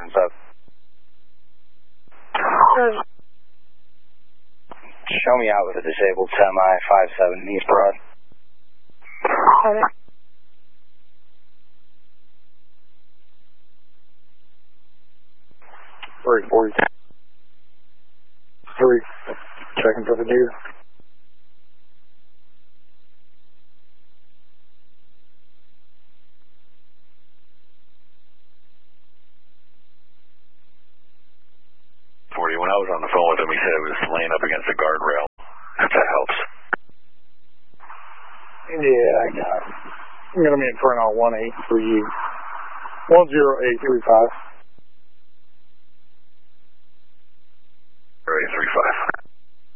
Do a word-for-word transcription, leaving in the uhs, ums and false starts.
up. Show me out with a disabled semi, five seven East Broad. Okay. Three forty. Three. Checking for the deer. Forty. When I was on the phone with him, he said it was laying up against the guardrail. If that helps. Yeah, I got it. I'm gonna be in front on one eight for you. One zero eight three five.